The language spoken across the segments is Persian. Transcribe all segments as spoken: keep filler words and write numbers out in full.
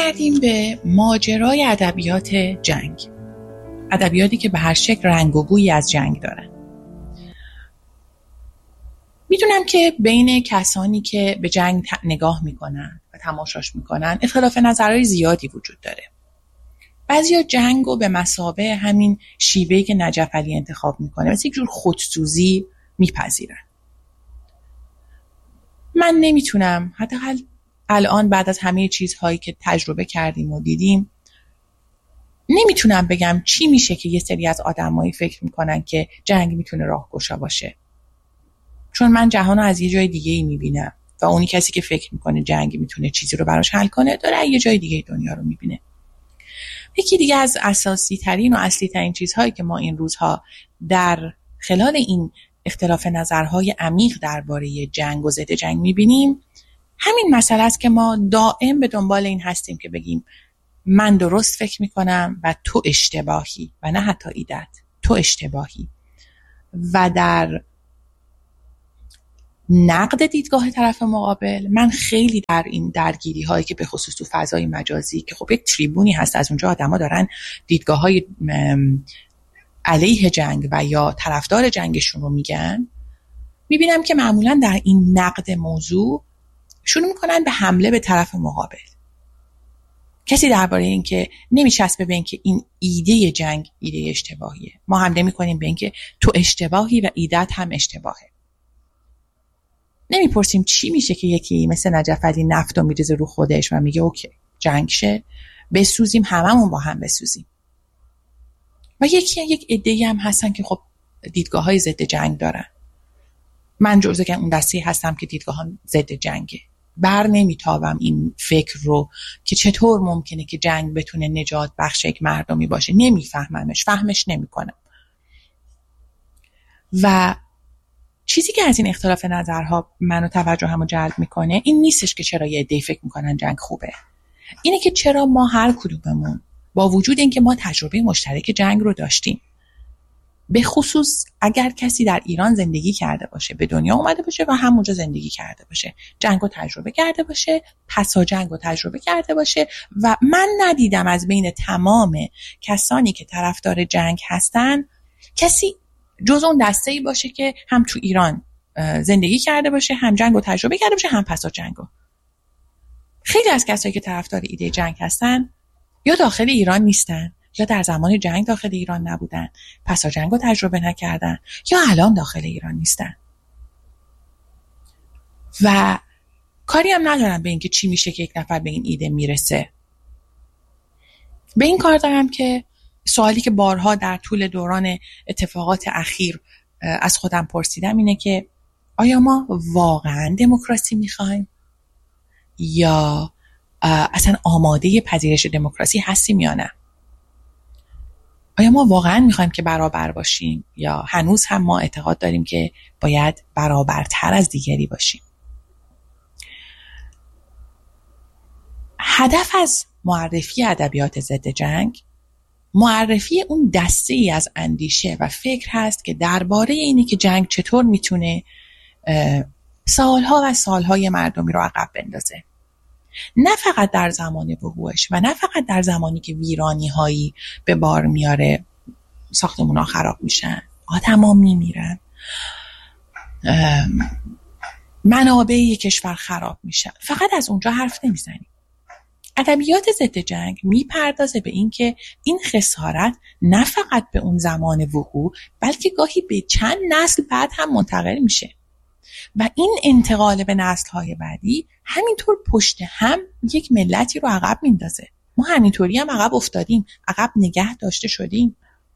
برگردیم به ماجرای ادبیات جنگ. ادبیاتی که به هر شکل رنگ و بویی از جنگ دارن. میدونم که بین کسانی که به جنگ نگاه میکنن و تماشاش میکنن اختلاف نظرهای زیادی وجود داره. بعضیا جنگو به مثابه همین شیوهی که نجف علی انتخاب میکنه مثل یک جور خودسوزی میپذیرن. من نمیتونم حداقل الان بعد از همه چیزهایی که تجربه کردیم و دیدیم نمیتونم بگم چی میشه که یه سری از آدمایی فکر میکنن که جنگ میتونه راهگشا باشه. چون من جهانو از یه جای دیگه ای میبینم و اونی کسی که فکر میکنه جنگ میتونه چیزی رو براش حل کنه داره یه جای دیگه دنیا رو میبینه. یکی دیگه از اساسی ترین و اصلی ترین چیزهایی که ما این روزها در خلال این اختلاف نظرهای عمیق درباره جنگ و ضد جنگ میبینیم همین مسئله است که ما دائم به دنبال این هستیم که بگیم من درست فکر میکنم و تو اشتباهی و نه حتی ایدت، تو اشتباهی. و در نقد دیدگاه طرف مقابل من خیلی در این درگیری هایی که به خصوص تو فضای مجازی که خب یک تریبونی هست از اونجا آدما دارن دیدگاه های علیه جنگ و یا طرفدار جنگشون رو میگن، میبینم که معمولا در این نقد موضوع شروع میکنن به حمله به طرف مقابل. کسی درباره این که نمیچسبه به این که این ایده جنگ ایده اشتباهیه. ما حمله میکنیم به این که تو اشتباهی و ایدت هم اشتباهه. نمیپرسیم چی میشه که یکی مثل نجف علی نفت رو میریزه رو خودش و میگه اوکی جنگ شه بسوزیم هممون با هم بسوزیم. و یکی یک عده‌ای هم هستن که خب دیدگاه‌های ضد جنگ دارن. من جزو اون دسته هستم که دیدگاهام ضد جنگه. بر نمیتابم این فکر رو که چطور ممکنه که جنگ بتونه نجات بخش یک مردمی باشه. نمیفهممش، فهمش نمیکنم. و چیزی که از این اختلاف نظرها منو توجهمو جلب میکنه این نیستش که چرا یه عده‌ای فکر میکنن جنگ خوبه. اینه که چرا ما هر کدوممون با وجود اینکه ما تجربه مشترک جنگ رو داشتیم، به خصوص اگر کسی در ایران زندگی کرده باشه، به دنیا اومده باشه و همونجا زندگی کرده باشه، جنگ رو تجربه کرده باشه، پسا جنگ رو تجربه کرده باشه و من ندیدم از بین تمام کسانی که طرفدار جنگ هستن کسی جز اون دسته‌ای باشه که هم تو ایران زندگی کرده باشه، هم جنگ رو تجربه کرده باشه، هم پسا جنگ رو. خیلی از کسایی که طرفدار ایده جنگ هستن یا داخل ایران نیستن، یا در زمان جنگ داخل ایران نبودن، پسا جنگ رو تجربه نکردن، یا الان داخل ایران نیستن. و کاری هم ندارم به این که چی میشه که یک نفر به این ایده میرسه. به این کار دارم که سوالی که بارها در طول دوران اتفاقات اخیر از خودم پرسیدم اینه که آیا ما واقعا دموکراسی میخوایم؟ یا اصلا آماده پذیرش دموکراسی هستیم یا نه؟ آیا ما واقعا میخوایم که برابر باشیم یا هنوز هم ما اعتقاد داریم که باید برابرتر از دیگری باشیم؟ هدف از معرفی ادبیات ضد جنگ معرفی اون دسته ای از اندیشه و فکر هست که درباره اینی که جنگ چطور میتونه سالها و سالهای مردمی رو عقب بندازه. نه فقط در زمان وقوعش و نه فقط در زمانی که ویرانی هایی به بار میاره، ساختمون ها خراب میشن، آدم ها میمیرن، منابع کشور خراب میشن، فقط از اونجا حرف نمیزنیم. ادبیات ضد جنگ میپردازه به این که این خسارت نه فقط به اون زمان وقوع بلکه گاهی به چند نسل بعد هم منتقل میشه و این انتقال به نسل‌های بعدی همینطور پشت هم یک ملتی رو عقب میندازه. ما همینطوری هم عقب افتادیم، عقب نگه داشته شدیم.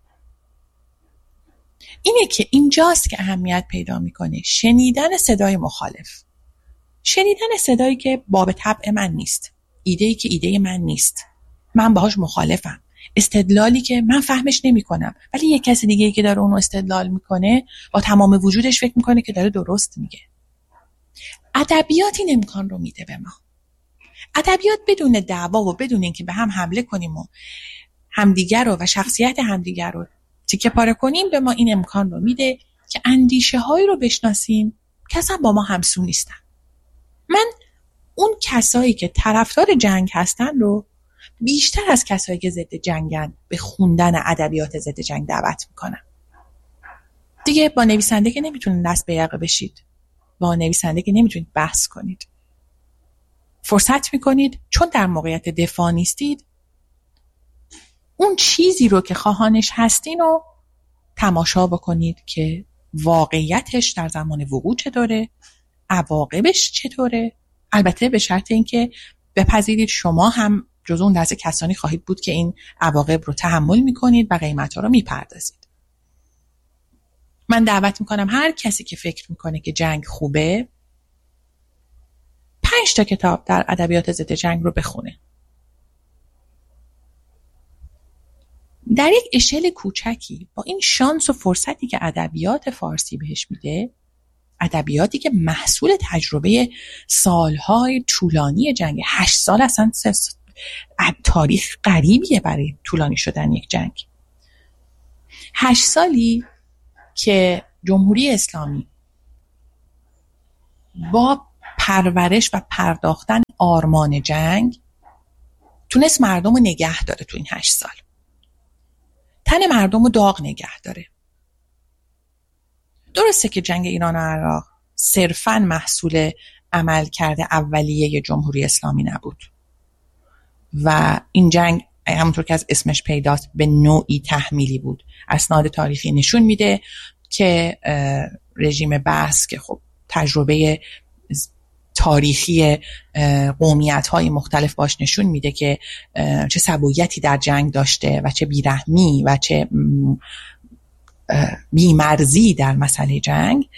اینه که اینجاست که اهمیت پیدا میکنه شنیدن صدای مخالف، شنیدن صدایی که باب طبع من نیست، ایده‌ای که ایده من نیست، من باهاش مخالفم، استدلالی که من فهمش نمی کنم ولی یک کسی دیگه که داره اونو استدلال میکنه با تمام وجودش فکر میکنه که داره درست میگه. ادبیات این امکان رو میده به ما. ادبیات بدون دعوا و بدون اینکه به هم حمله کنیم و همدیگر رو و شخصیت همدیگر رو تیکه پاره کنیم به ما این امکان رو میده که اندیشه هایی رو بشناسیم که اصلا با ما همسو نیستن. من اون کسایی که طرفدار جنگ هستن رو بیشتر از کسایی که ضد جنگن به خوندن ادبیات ضد جنگ دعوت میکنم. دیگه با نویسنده که نمیتونید دست به یقه بشید، با نویسنده که نمیتونید بحث کنید، فرصت میکنید چون در موقعیت دفاع نیستید اون چیزی رو که خواهانش هستین رو تماشا بکنید که واقعیتش در زمان وقوع چطوره، عواقبش چطوره. البته به شرط اینکه بپذیرید شما هم جزو اون دسته کسانی خواهید بود که این عواقب رو تحمل میکنید و قیمت‌ها رو میپردازید. من دعوت میکنم هر کسی که فکر میکنه که جنگ خوبه پنج تا کتاب در ادبیات ضد جنگ رو بخونه. در یک اشل کوچکی با این شانس و فرصتی که ادبیات فارسی بهش میده، ادبیاتی که محصول تجربه سالهای طولانی جنگ، هشت سال اصلا تاریخ غریبیه برای طولانی شدن یک جنگ، هشت سالی که جمهوری اسلامی با پرورش و پرداختن آرمان جنگ تونست مردم رو نگه داره. تو این هشت سال تن مردم رو داغ نگه داره. درسته که جنگ ایران و عراق صرفاً محصول عمل کرده اولیه جمهوری اسلامی نبود و این جنگ همونطور که از اسمش پیداست به نوعی تحمیلی بود. اسناد تاریخی نشون میده که رژیم بأس که خب تجربه تاریخی قومیت‌های مختلف باش نشون میده که چه سبویتی در جنگ داشته و چه بیرحمی و چه بیمرزی در مسئله جنگ.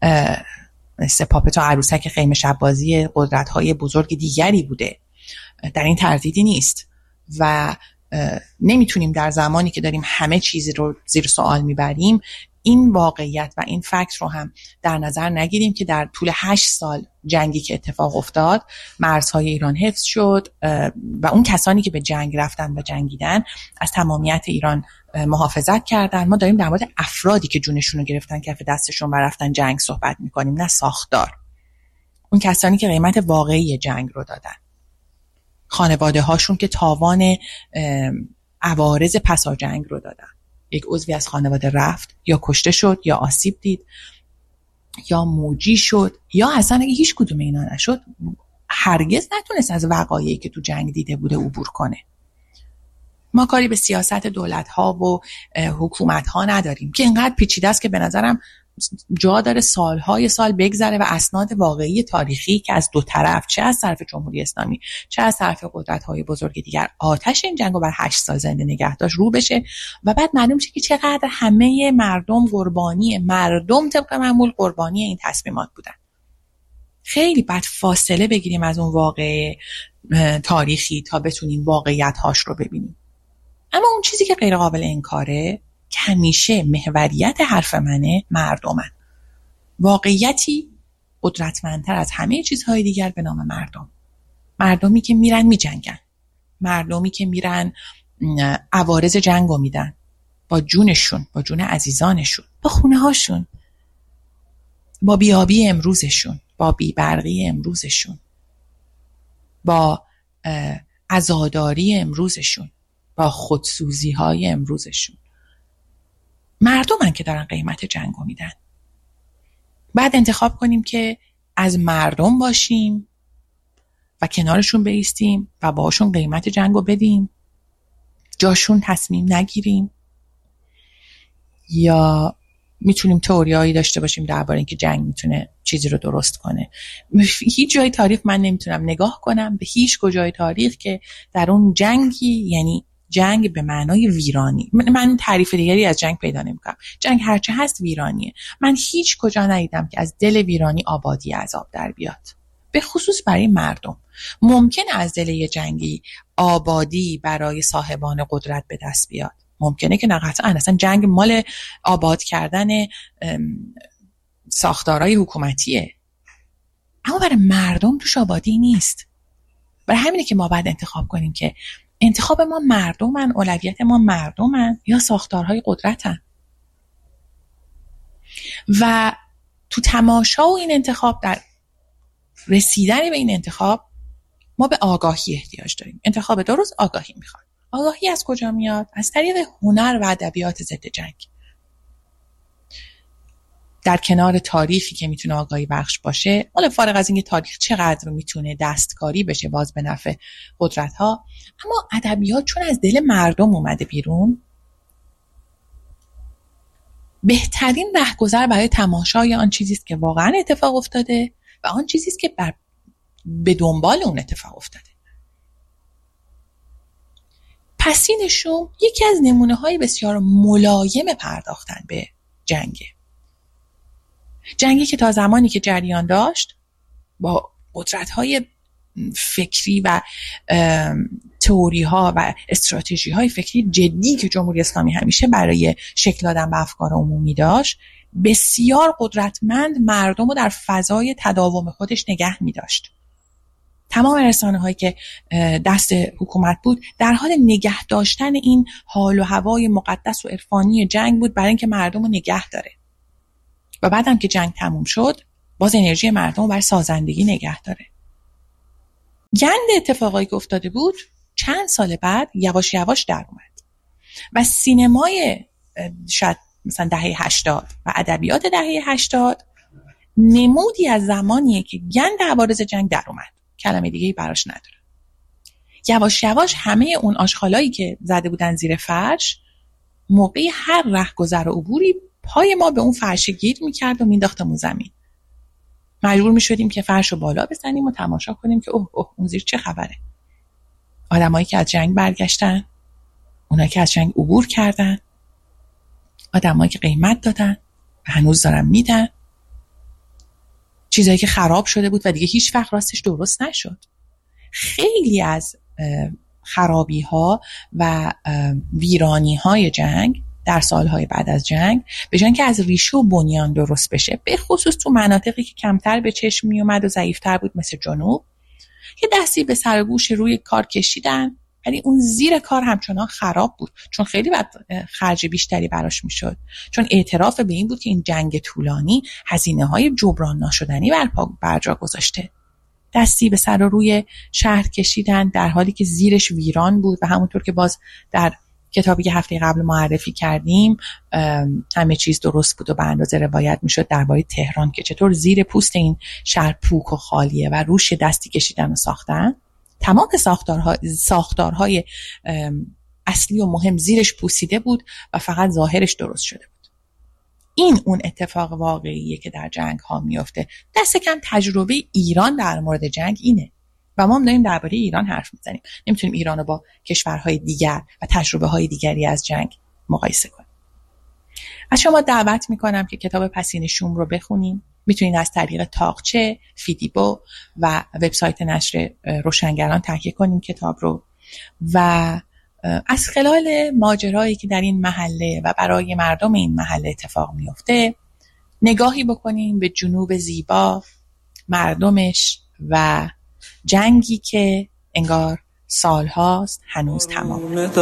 سپاپتا عروسک خیمه شبازی قدرت‌های بزرگ دیگری بوده، در این تردیدی نیست و نمیتونیم در زمانی که داریم همه چیزی رو زیر سوال میبریم این واقعیت و این فکت رو هم در نظر نگیریم که در طول هشت سال جنگی که اتفاق افتاد مرزهای ایران حفظ شد و اون کسانی که به جنگ رفتن و جنگیدن از تمامیت ایران محافظت کردن. ما داریم در مورد افرادی که جونشون رو گرفتن کف دستشون و رفتن جنگ صحبت میکنیم، نه ساختار. اون کسانی که قیمت واقعی جنگ رو دادن، خانواده هاشون که تاوان عوارض پسا جنگ رو دادن. یک عضوی از خانواده رفت یا کشته شد یا آسیب دید یا موجی شد یا اصلا اگه هیچ کدوم اینا نشد هرگز نتونست از وقایعی که تو جنگ دیده بوده عبور کنه. ما کاری به سیاست دولت ها و حکومت ها نداریم که اینقدر پیچیده است که به نظرم جا داره سالهای سال بگذره و اسناد واقعی تاریخی که از دو طرف، چه از طرف جمهوری اسلامی چه از طرف قدرت‌های بزرگ دیگر، آتش این جنگو بر هشت سال زنده نگه داشت رو بشه و بعد معلوم شه که چقدر همه مردم قربانی مردم طبق معمول قربانی این تصمیمات بودن. خیلی بعد فاصله بگیریم از اون واقع تاریخی تا بتونیم واقعیت‌هاش رو ببینیم. اما اون چیزی که غیر قابل انکاره که همیشه محوریت حرف منه مردمن. واقعیتی قدرتمندتر از همه چیزهای دیگر به نام مردم. مردمی که میرن میجنگن، مردمی که میرن عوارض جنگو میدن با جونشون، با جون عزیزانشون، با خونه هاشون، با بیابی امروزشون، با بیبرقی امروزشون، با عزاداری امروزشون، با خودسوزی های امروزشون. مردمن که دارن قیمت جنگو میدن. بعد انتخاب کنیم که از مردم باشیم و کنارشون بایستیم و باهاشون قیمت جنگو بدیم، جاشون تصمیم نگیریم، یا میتونیم تئوریایی داشته باشیم درباره اینکه جنگ میتونه چیزی رو درست کنه. هیچ جای تاریخ من نمیتونم نگاه کنم به هیچ کجای تاریخ که در اون جنگی، یعنی جنگ به معنای ویرانی، من تعریف دیگری از جنگ پیدا نمی‌کنم. جنگ هرچه هست ویرانیه. من هیچ کجا ندیدم که از دل ویرانی آبادی عذاب در بیاد. به خصوص برای مردم. ممکنه از دل یه جنگی آبادی برای صاحبان قدرت به دست بیاد. ممکنه که نه قطعاً اصلا جنگ مال آباد کردن ساختارهای حکومتیه. اما برای مردم توش آبادی نیست. برای همینه که ما باید انتخاب کنیم که انتخاب ما مردمن، اولویت ما مردمن یا ساختارهای قدرتن. و تو تماشا و این انتخاب، در رسیدن به این انتخاب، ما به آگاهی احتیاج داریم. انتخاب درست آگاهی میخواد. آگاهی از کجا میاد؟ از طریق هنر و ادبیات ضد جنگ. در کنار تاریخی که میتونه آگاهی بخش باشه، حالا فارغ از اینکه تاریخ چقدر میتونه دستکاری بشه باز به نفع قدرت ها، اما ادبیات چون از دل مردم اومده بیرون، بهترین رهگذر برای تماشای آن چیزی است که واقعا اتفاق افتاده و آن چیزی است که بر به دنبال اون اتفاق افتاده. پسین شوم یکی از نمونه های بسیار ملایم پرداختن به جنگه. جنگی که تا زمانی که جریان داشت با قدرت‌های فکری و تئوری‌ها و استراتژی‌های فکری جدی که جمهوری اسلامی همیشه برای شکل دادن به افکار عمومی داشت، بسیار قدرتمند مردم رو در فضای تداوم خودش نگه می‌داشت. تمام رسانه‌هایی که دست حکومت بود در حال نگه داشتن این حال و هوای مقدس و عرفانی جنگ بود برای اینکه مردم رو نگه داره. و بعدم که جنگ تموم شد باز انرژی مردم رو بر سازندگی نگه داره. گند اتفاقایی که افتاده بود چند سال بعد یواش یواش در اومد و سینمای شاید مثلا دهه هشتاد و ادبیات دهه هشتاد نمودی از زمانیه که گند عوارض جنگ در اومد. کلمه دیگه‌ای براش نداره. یواش یواش همه اون آشغالایی که زده بودن زیر فرش موقع هر رهگذر و عبوری پای ما به اون فرش گیر میکرد و مینداختمون زمین. مجبور میشدیم که فرش رو بالا بزنیم و تماشا کنیم که اوه اوه اون زیر چه خبره. آدمایی که از جنگ برگشتن، اونایی که از جنگ عبور کردن، آدمایی که قیمت دادن و هنوز دارن میدن، چیزایی که خراب شده بود و دیگه هیچ وقت راستش درست نشد. خیلی از خرابی ها و ویرانی های جنگ در سالهای بعد از جنگ به جای اینکه از ریشه و بنیان درست بشه، به خصوص تو مناطقی که کمتر به چشم می اومد و ضعیفتر بود مثل جنوب، که دستی به سر و گوش روی کار کشیدن، ولی اون زیر کار همچنان خراب بود، چون خیلی بعد خرج بیشتری براش میشد، چون اعتراف به این بود که این جنگ طولانی هزینه های جبران ناشدنی بر جا گذاشته. دستی به سر و روی شهر کشیدن در حالی که زیرش ویران بود و همونطور که باز در کتابی که هفته قبل معرفی کردیم همه چیز درست بود و به اندازه روایت میشد درباره تهران که چطور زیر پوست این شهر پوک و خالیه و روش دستی کشیدن و ساختن. تمام ساختارها ساختارهای اصلی و مهم زیرش پوسیده بود و فقط ظاهرش درست شده بود. این اون اتفاق واقعیه که در جنگ ها میفته. دست کم تجربه ایران در مورد جنگ اینه و ما هم داریم درباره ایران حرف میزنیم. نمیتونیم ایران رو با کشورهای دیگر و تجربه های دیگری از جنگ مقایسه کنیم. از شما دعوت میکنم که کتاب پسین شوم رو بخونیم. میتونید از طریق تاقچه، فیدیبو و وبسایت نشر روشنگران تهیه کنیم کتاب رو و از خلال ماجرایی که در این محله و برای مردم این محله اتفاق میفته نگاهی بکنیم به جنوب زیبا، مردمش و جنگی که انگار سالهاست هنوز تمام